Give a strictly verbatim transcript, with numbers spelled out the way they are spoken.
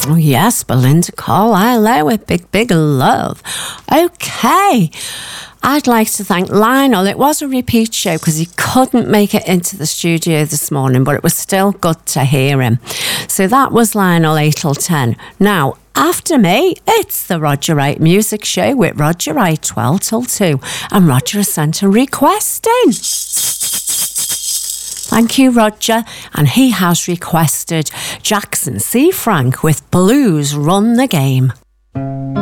Oh, yes, Belinda Carlisle there with Big, Big Love. Okay. I'd like to thank Lionel. It was a repeat show because he couldn't make it into the studio this morning, but it was still good to hear him. So that was Lionel eight till ten. Now, after me, it's the Roger Wright Music Show with Roger Wright twelve till two. And Roger has sent a request in. Thank you, Roger. And he has requested Jackson C. Frank with Blues Run the Game.